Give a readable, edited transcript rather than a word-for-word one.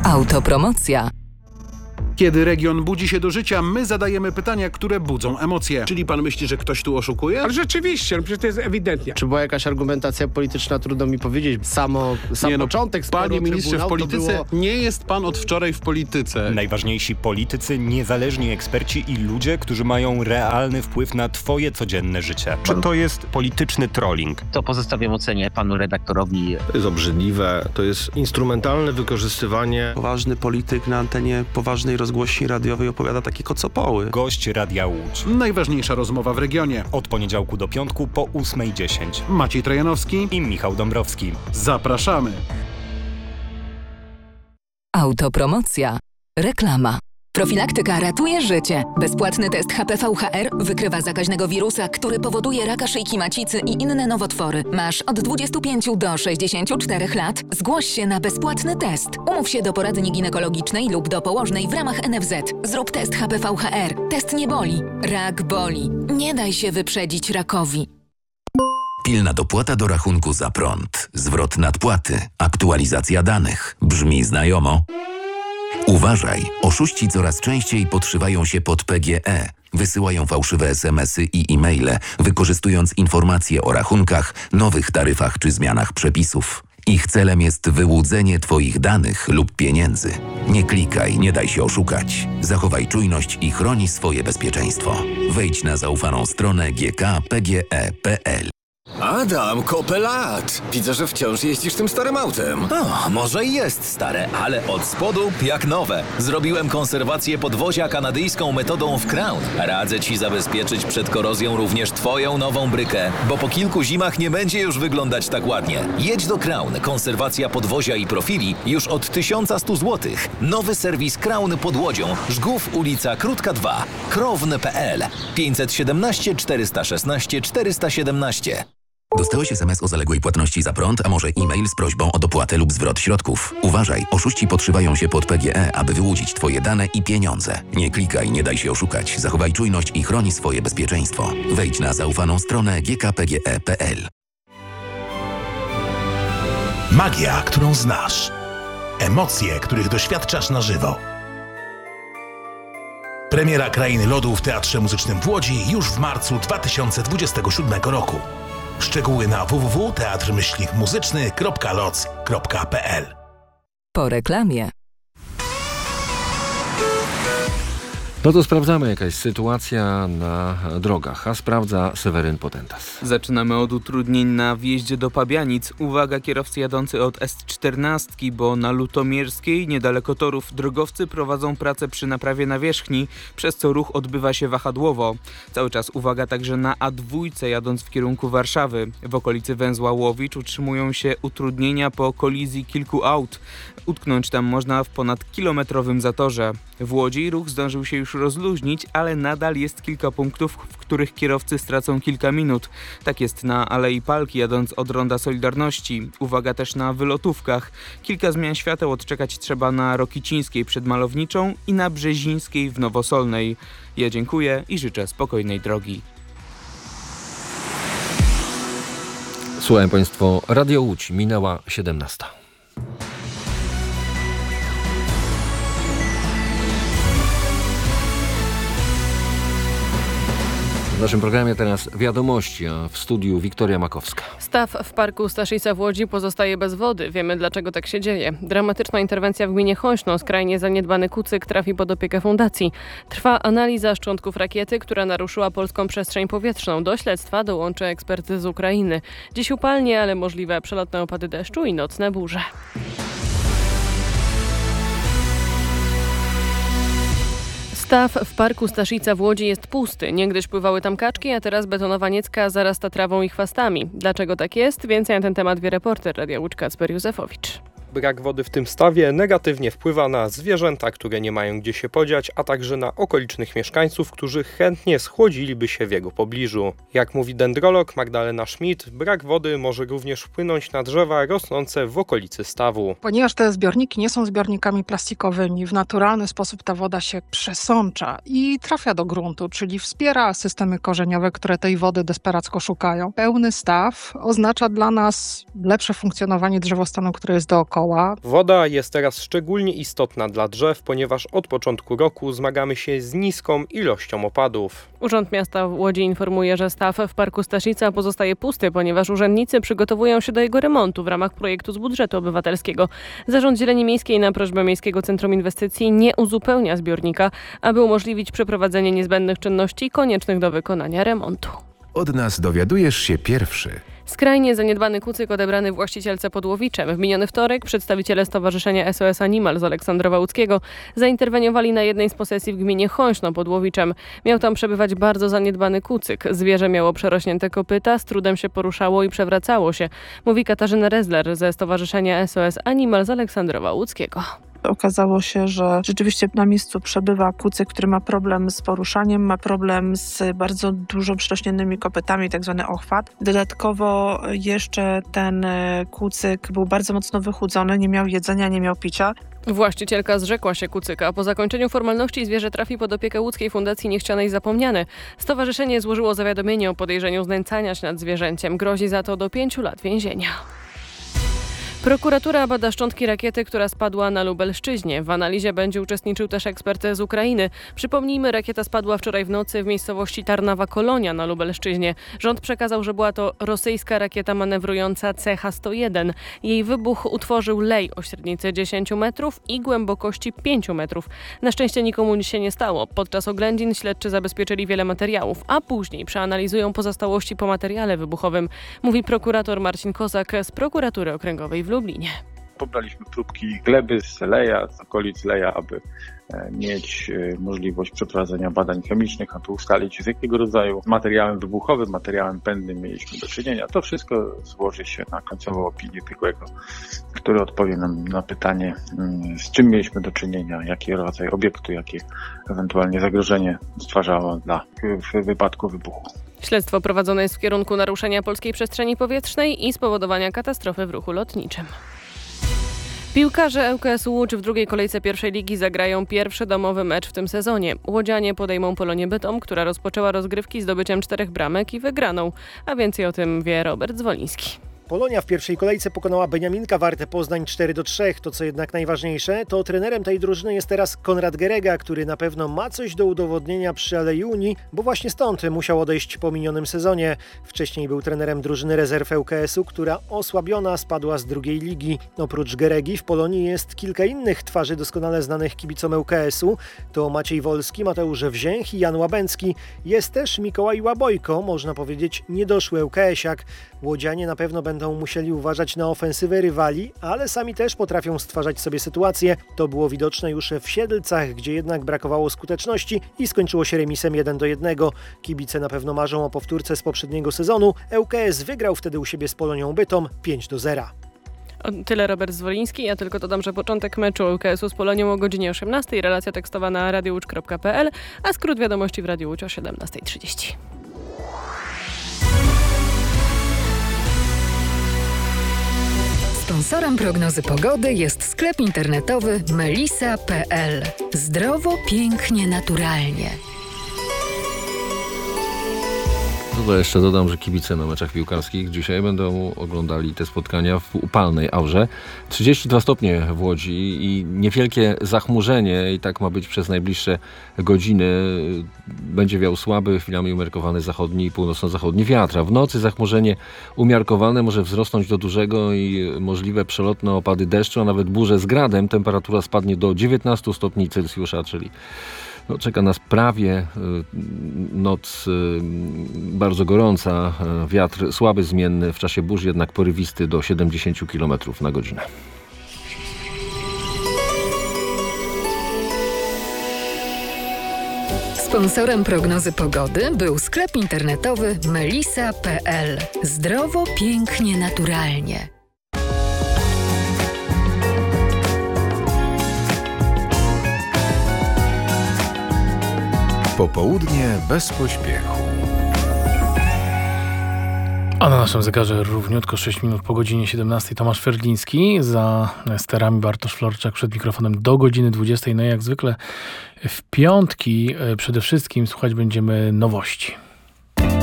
Autopromocja. Kiedy region budzi się do życia, my zadajemy pytania, które budzą emocje. Czyli pan myśli, że ktoś tu oszukuje? Ale rzeczywiście, przecież to jest ewidentnie. Czy była jakaś argumentacja polityczna, trudno mi powiedzieć. Sam początek sporu Panie ministrze, w polityce nie jest pan od wczoraj w polityce. Najważniejsi politycy, niezależni eksperci i ludzie, którzy mają realny wpływ na twoje codzienne życie. Czy to jest polityczny trolling? To pozostawiam ocenie panu redaktorowi. To jest obrzydliwe, to jest instrumentalne wykorzystywanie. Poważny polityk na antenie poważnej rozgłośni radiowej opowiada takie kocopoły. Gość Radia Łódź. Najważniejsza rozmowa w regionie. Od poniedziałku do piątku po 8:10. Maciej Trojanowski I Michał Dąbrowski. Zapraszamy. Autopromocja. Reklama. Profilaktyka ratuje życie. Bezpłatny test HPV-HR wykrywa zakaźnego wirusa, który powoduje raka szyjki macicy i inne nowotwory. Masz od 25 do 64 lat. Zgłoś się na bezpłatny test. Umów się do poradni ginekologicznej lub do położnej w ramach NFZ. Zrób test HPV-HR. Test nie boli. Rak boli. Nie daj się wyprzedzić rakowi. Pilna dopłata do rachunku za prąd. Zwrot nadpłaty. Aktualizacja danych. Brzmi znajomo? Uważaj, oszuści coraz częściej podszywają się pod PGE. Wysyłają fałszywe SMS-y i e-maile, wykorzystując informacje o rachunkach, nowych taryfach czy zmianach przepisów. Ich celem jest wyłudzenie twoich danych lub pieniędzy. Nie klikaj, nie daj się oszukać. Zachowaj czujność i chroni swoje bezpieczeństwo. Wejdź na zaufaną stronę gkpge.pl. Adam, kopę lat. Widzę, że wciąż jeździsz tym starym autem. Może i jest stare, ale od spodu jak nowe. Zrobiłem konserwację podwozia kanadyjską metodą w Crown. Radzę ci zabezpieczyć przed korozją również twoją nową brykę, bo po kilku zimach nie będzie już wyglądać tak ładnie. Jedź do Crown. Konserwacja podwozia i profili już od 1100 zł. Nowy serwis Crown pod Łodzią. Żgów, ulica Krótka 2. Krown.pl 517 416 417. Dostałeś SMS o zaległej płatności za prąd, a może e-mail z prośbą o dopłatę lub zwrot środków. Uważaj, oszuści podszywają się pod PGE, aby wyłudzić twoje dane i pieniądze. Nie klikaj, nie daj się oszukać. Zachowaj czujność i chroni swoje bezpieczeństwo. Wejdź na zaufaną stronę gkpge.pl. Magia, którą znasz. Emocje, których doświadczasz na żywo. Premiera Krainy Lodu w Teatrze Muzycznym w Łodzi już w marcu 2027 roku. Szczegóły na www.teatr-muzyczny.loc.pl. Po reklamie. No to sprawdzamy, jaka jest sytuacja na drogach, a sprawdza Seweryn Potentas. Zaczynamy od utrudnień na wjeździe do Pabianic. Uwaga, kierowcy jadący od S14, bo na Lutomierskiej, niedaleko torów, drogowcy prowadzą pracę przy naprawie nawierzchni, przez co ruch odbywa się wahadłowo. Cały czas uwaga także na A2, jadąc w kierunku Warszawy. W okolicy węzła Łowicz utrzymują się utrudnienia po kolizji kilku aut. Utknąć tam można w ponadkilometrowym zatorze. W Łodzi ruch zdążył się już rozluźnić, ale nadal jest kilka punktów, w których kierowcy stracą kilka minut. Tak jest na Alei Palki, jadąc od Ronda Solidarności. Uwaga też na wylotówkach. Kilka zmian świateł odczekać trzeba na Rokicińskiej przed Malowniczą i na Brzezińskiej w Nowosolnej. Ja dziękuję i życzę spokojnej drogi. Słuchaj Państwo, Radio Łódź, minęła 17. W naszym programie teraz wiadomości, a w studiu Wiktoria Makowska. Staw w parku Staszica w Łodzi pozostaje bez wody. Wiemy, dlaczego tak się dzieje. Dramatyczna interwencja w gminie Chośno. Skrajnie zaniedbany kucyk trafi pod opiekę fundacji. Trwa analiza szczątków rakiety, która naruszyła polską przestrzeń powietrzną. Do śledztwa dołączy eksperty z Ukrainy. Dziś upalnie, ale możliwe przelotne opady deszczu i nocne burze. Staw w parku Staszica w Łodzi jest pusty. Niegdyś pływały tam kaczki, a teraz betonowa Niecka zarasta trawą i chwastami. Dlaczego tak jest? Więcej na ten temat wie reporter Radia Łódź Kacper Józefowicz. Brak wody w tym stawie negatywnie wpływa na zwierzęta, które nie mają gdzie się podziać, a także na okolicznych mieszkańców, którzy chętnie schłodziliby się w jego pobliżu. Jak mówi dendrolog Magdalena Schmidt, brak wody może również wpłynąć na drzewa rosnące w okolicy stawu. Ponieważ te zbiorniki nie są zbiornikami plastikowymi, w naturalny sposób ta woda się przesącza i trafia do gruntu, czyli wspiera systemy korzeniowe, które tej wody desperacko szukają. Pełny staw oznacza dla nas lepsze funkcjonowanie drzewostanu, które jest dookoła. zdoła. Woda jest teraz szczególnie istotna dla drzew, ponieważ od początku roku zmagamy się z niską ilością opadów. Urząd Miasta Łodzi informuje, że staw w Parku Staszica pozostaje pusty, ponieważ urzędnicy przygotowują się do jego remontu w ramach projektu z budżetu obywatelskiego. Zarząd Zieleni Miejskiej na prośbę Miejskiego Centrum Inwestycji nie uzupełnia zbiornika, aby umożliwić przeprowadzenie niezbędnych czynności koniecznych do wykonania remontu. Od nas dowiadujesz się pierwszy. Skrajnie zaniedbany kucyk odebrany właścicielce pod Łowiczem. W miniony wtorek przedstawiciele Stowarzyszenia SOS Animal z Aleksandrowa Łódzkiego zainterweniowali na jednej z posesji w gminie Chońszno pod Łowiczem. Miał tam przebywać bardzo zaniedbany kucyk. Zwierzę miało przerośnięte kopyta, z trudem się poruszało i przewracało się, mówi Katarzyna Rezler ze Stowarzyszenia SOS Animal z Aleksandrowa Łódzkiego. Okazało się, że rzeczywiście na miejscu przebywa kucyk, który ma problem z poruszaniem, ma problem z bardzo dużo przyrośniętymi kopytami, tak zwany ochwat. Dodatkowo jeszcze ten kucyk był bardzo mocno wychudzony, nie miał jedzenia, nie miał picia. Właścicielka zrzekła się kucyka. Po zakończeniu formalności zwierzę trafi pod opiekę Łódzkiej Fundacji Niechcianej Zapomniane. Stowarzyszenie złożyło zawiadomienie o podejrzeniu znęcania się nad zwierzęciem. Grozi za to do 5 lat więzienia. Prokuratura bada szczątki rakiety, która spadła na Lubelszczyźnie. W analizie będzie uczestniczył też ekspert z Ukrainy. Przypomnijmy, rakieta spadła wczoraj w nocy w miejscowości Tarnawa-Kolonia na Lubelszczyźnie. Rząd przekazał, że była to rosyjska rakieta manewrująca CH-101. Jej wybuch utworzył lej o średnicy 10 metrów i głębokości 5 metrów. Na szczęście nikomu się nie stało. Podczas oględzin śledczy zabezpieczyli wiele materiałów, a później przeanalizują pozostałości po materiale wybuchowym, mówi prokurator Marcin Kozak z Prokuratury Okręgowej w Lublinie. Pobraliśmy próbki gleby z Leja, z okolic Leja, aby mieć możliwość przeprowadzenia badań chemicznych, aby ustalić, z jakiego rodzaju materiałem wybuchowym, materiałem pędnym mieliśmy do czynienia. To wszystko złoży się na końcową opinię tego, który odpowie nam na pytanie, z czym mieliśmy do czynienia, jaki rodzaj obiektu, jakie ewentualnie zagrożenie stwarzało w wypadku wybuchu. Śledztwo prowadzone jest w kierunku naruszenia polskiej przestrzeni powietrznej i spowodowania katastrofy w ruchu lotniczym. Piłkarze ŁKS Łódź w drugiej kolejce pierwszej ligi zagrają pierwszy domowy mecz w tym sezonie. Łodzianie podejmą Polonię Bytom, która rozpoczęła rozgrywki zdobyciem 4 bramek i wygraną. A więcej o tym wie Robert Zwoliński. Polonia w pierwszej kolejce pokonała Beniaminka Wartę Poznań 4-3. To co jednak najważniejsze, to trenerem tej drużyny jest teraz Konrad Gerega, który na pewno ma coś do udowodnienia przy Alei Unii, bo właśnie stąd musiał odejść po minionym sezonie. Wcześniej był trenerem drużyny rezerw ŁKS-u, która osłabiona spadła z drugiej ligi. Oprócz Geregi w Polonii jest kilka innych twarzy doskonale znanych kibicom ŁKS-u. To Maciej Wolski, Mateusz Wzięch i Jan Łabęcki. Jest też Mikołaj Łabojko, można powiedzieć niedoszły ŁKS-iak. Łodzianie na pewno będą musieli uważać na ofensywę rywali, ale sami też potrafią stwarzać sobie sytuacje. To było widoczne już w Siedlcach, gdzie jednak brakowało skuteczności i skończyło się remisem 1-1. Kibice na pewno marzą o powtórce z poprzedniego sezonu. ŁKS wygrał wtedy u siebie z Polonią Bytom 5-0. Tyle Robert Zwoliński. Ja tylko dodam, że początek meczu ŁKS-u z Polonią o godzinie 18:00, relacja tekstowa na radiowłódź.pl, a skrót wiadomości w Radiu Łódź o 17:30. Sponsorem prognozy pogody jest sklep internetowy melisa.pl. Zdrowo, pięknie, naturalnie. To jeszcze dodam, że kibice na meczach piłkarskich dzisiaj będą oglądali te spotkania w upalnej aurze. 32 stopnie w Łodzi i niewielkie zachmurzenie i tak ma być przez najbliższe godziny. Będzie wiał słaby, chwilami umiarkowany zachodni i północno-zachodni wiatr. A w nocy zachmurzenie umiarkowane może wzrosnąć do dużego i możliwe przelotne opady deszczu, a nawet burze z gradem. Temperatura spadnie do 19 stopni Celsjusza, czyli czeka nas prawie noc bardzo gorąca, wiatr słaby, zmienny, w czasie burz jednak porywisty do 70 km na godzinę. Sponsorem prognozy pogody był sklep internetowy melisa.pl. Zdrowo, pięknie, naturalnie. Popołudnie bez pośpiechu. A na naszym zegarze równiutko 6 minut po godzinie 17. Tomasz Ferdliński, za sterami Bartosz Florczak, przed mikrofonem do godziny 20. No i jak zwykle w piątki przede wszystkim słuchać będziemy nowości.